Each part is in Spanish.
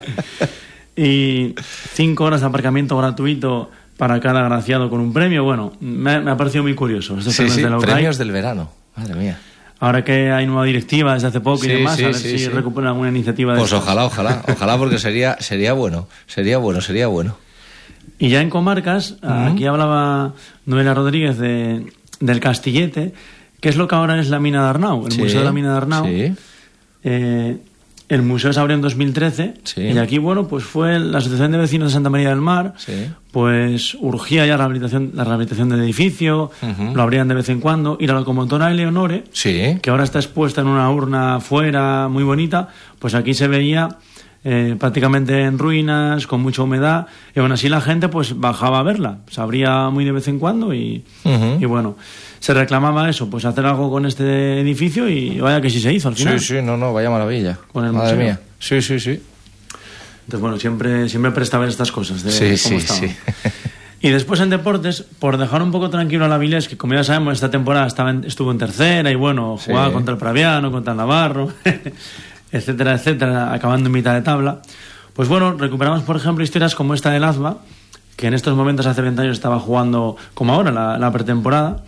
Y 5 horas de aparcamiento gratuito para cada agraciado con un premio. Bueno, me ha parecido muy curioso. Premios del verano, madre mía. Ahora que hay nueva directiva desde hace poco y demás, a ver si recuperan alguna iniciativa de pues estas. Ojalá, porque sería bueno. Y ya en comarcas, aquí hablaba Noelia Rodríguez del Castillete, que es lo que ahora es la mina de Arnau, el Museo de la Mina de Arnau. El museo se abrió en 2013 y aquí, bueno, pues fue la Asociación de Vecinos de Santa María del Mar, pues urgía ya la rehabilitación del edificio, lo abrían de vez en cuando, y la locomotora Eleonore, que ahora está expuesta en una urna fuera muy bonita, pues aquí se veía prácticamente en ruinas, con mucha humedad, y aún así la gente pues bajaba a verla, se abría muy de vez en cuando y bueno, se reclamaba eso, pues hacer algo con este edificio, y vaya que sí se hizo al final. Vaya maravilla. Con el Madre museo. mía. Sí. Entonces bueno, siempre presta ver estas cosas de cómo estaban. Y después en deportes, por dejar un poco tranquilo al Avilés, que como ya sabemos esta temporada estuvo en tercera y bueno, jugaba contra el Praviano, contra el Navarro, etcétera, acabando en mitad de tabla. Pues bueno, recuperamos por ejemplo historias como esta del Azba, que en estos momentos hace 20 años estaba jugando como ahora la pretemporada.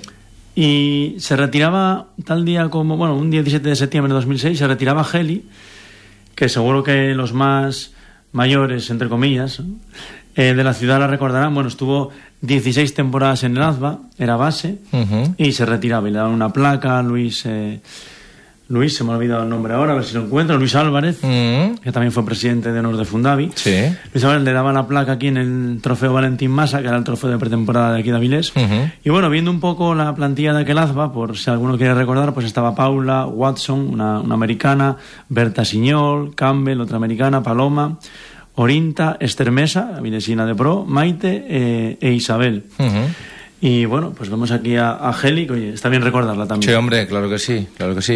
Y se retiraba tal día como, bueno, un 17 de septiembre de 2006 se retiraba Geli, que seguro que los más mayores, entre comillas, de la ciudad la recordarán. Bueno, estuvo 16 temporadas en el Azba, era base, y se retiraba y le daban una placa a Luis, se me ha olvidado el nombre ahora, a ver si lo encuentro, Luis Álvarez, que también fue presidente de honor de Fundavi. Luis Álvarez le daba la placa aquí en el trofeo Valentín Massa, que era el trofeo de pretemporada de aquí de Avilés. Y bueno, viendo un poco la plantilla de aquel Azba, por si alguno quiere recordar, pues estaba Paula, Watson, una americana, Berta Siñol, Campbell, otra americana, Paloma, Orinta, Esther Mesa, avilesina de pro, Maite e Isabel. Y bueno, pues vemos aquí a Geli, que oye, está bien recordarla también. Sí, hombre, claro que sí.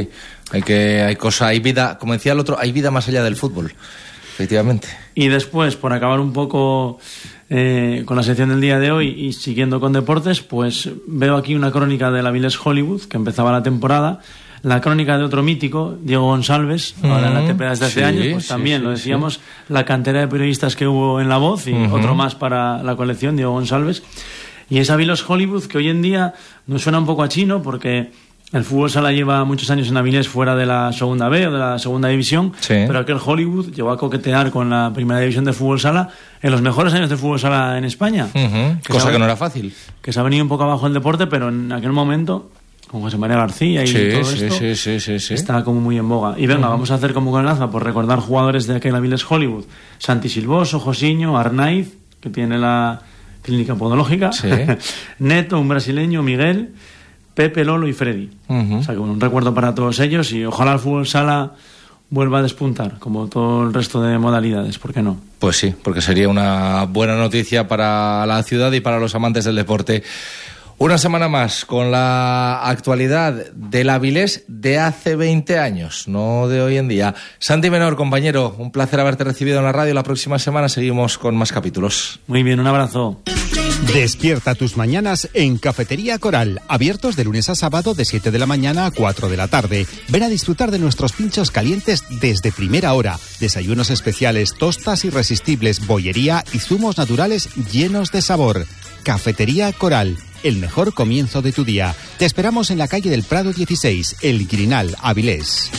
Hay cosa, hay vida, como decía el otro, hay vida más allá del fútbol, efectivamente. Y después, por acabar un poco con la sección del día de hoy y siguiendo con deportes, pues veo aquí una crónica del Avilés Hollywood, que empezaba la temporada, la crónica de otro mítico, Diego González, ahora en la TPA desde hace años, pues también lo decíamos, la cantera de periodistas que hubo en La Voz y otro más para la colección, Diego González. Y es Avilés Hollywood, que hoy en día nos suena un poco a chino, porque el fútbol sala lleva muchos años en Avilés fuera de la segunda B o de la segunda división, pero aquel Hollywood llegó a coquetear con la primera división de fútbol sala en los mejores años de fútbol sala en España. Cosa que no era fácil. Que se ha venido un poco abajo el deporte, pero en aquel momento, con José María García y todo esto, está como muy en boga. Y venga, vamos a hacer como con el Azba, por recordar jugadores de aquel Avilés Hollywood. Santi Silvoso, Josiño, Arnaiz, que tiene la clínica podológica, Neto, un brasileño, Miguel, Pepe, Lolo y Freddy. O sea que bueno, un recuerdo para todos ellos, y ojalá el fútbol sala vuelva a despuntar, como todo el resto de modalidades, ¿por qué no? Pues sí, porque sería una buena noticia para la ciudad y para los amantes del deporte. Una semana más con la actualidad del Avilés de hace 20 años, no de hoy en día. Santi Menor, compañero, un placer haberte recibido en la radio. La próxima semana seguimos con más capítulos. Muy bien, un abrazo. Despierta tus mañanas en Cafetería Coral, abiertos de lunes a sábado de 7 de la mañana a 4 de la tarde. Ven a disfrutar de nuestros pinchos calientes desde primera hora, desayunos especiales, tostas irresistibles, bollería y zumos naturales llenos de sabor. Cafetería Coral, el mejor comienzo de tu día. Te esperamos en la calle del Prado 16, El Quirinal, Avilés.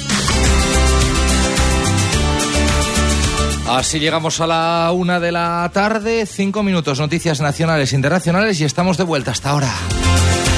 Así llegamos a la 1 de la tarde, 5 minutos, noticias nacionales e internacionales, y estamos de vuelta hasta ahora.